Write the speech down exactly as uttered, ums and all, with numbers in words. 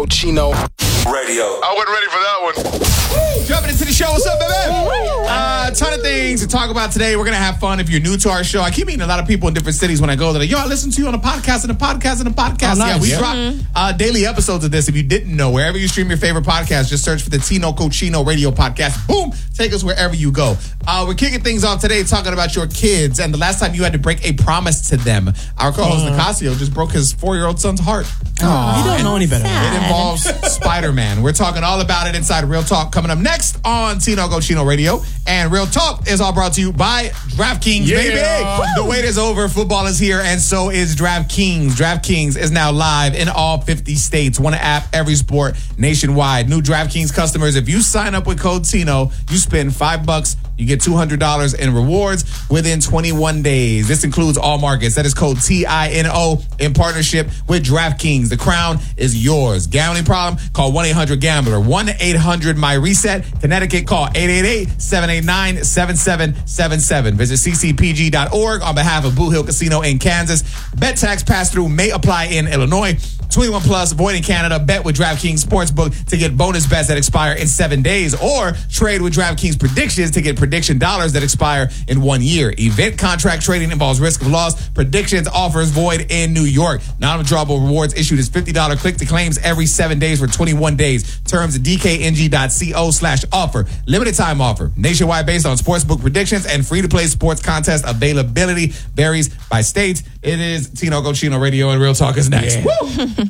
Chino Radio. I wasn't ready for that one. Jumping into the show. What's up, baby? A uh, ton of things to talk about today. We're going to have fun if you're new to our show. I keep meeting a lot of people in different cities when I go. They're like, yo, I listen to you on a podcast and a podcast and a podcast. Oh, nice. Yeah, we Yeah. drop Mm-hmm. uh, daily episodes of this. If you didn't know, wherever you stream your favorite podcast, just search for the Tino Cochino Radio Podcast. Boom. Take us wherever you go. Uh, we're kicking things off today talking about your kids and the last time you had to break a promise to them. Our co-host, Uh. Nicasio, just broke his four-year-old son's heart. Oh, you don't know any better. It involves Spider-Man. We're talking all about it inside Real Talk coming up next on Tino Cochino Radio. And Real Talk is all brought to you by DraftKings, Yeah. baby. The wait is over. Football is here, and so is DraftKings. DraftKings is now live in all fifty states. One app, every sport, nationwide. New DraftKings customers, if you sign up with code Tino, you spend five bucks, you get two hundred dollars in rewards within twenty-one days. This includes all markets. That is code T I N O in partnership with DraftKings. The crown is yours. Gambling problem? Call one eight hundred gambler. one eight hundred my reset. Connecticut, call eight eight eight, seven eight nine, seven seven seven seven. Visit c c p g dot org on behalf of Blue Hill Casino in Kansas. Bet tax pass-through may apply in Illinois. twenty-one plus, void in Canada. Bet with DraftKings Sportsbook to get bonus bets that expire in seven days. Or trade with DraftKings Predictions to get prediction dollars that expire in one year. Event contract trading involves risk of loss. Predictions offers void in New York. Non-withdrawable rewards issued as fifty dollars click to claims every seven days for twenty-one days. Terms at d k n g dot co slash offer. Limited time offer. Nationwide based on sportsbook predictions and free-to-play sports contest availability varies by state. It is Tino Cochino Radio and Real Talk is next. Yeah. Woo!